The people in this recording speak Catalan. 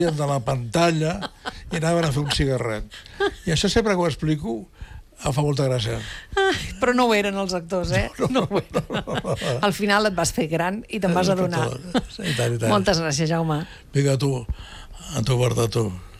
de la pantalla i anaven a fer un cigarret. I això sempre que ho explico em fa molta gràcia. Però no ho eren els actors, eh? No ho eren. Al final et vas fer gran i te'n vas adonar. I tant, i tant. Moltes gràcies, Jaume. Vinga, tu, a tu, Berta, tu.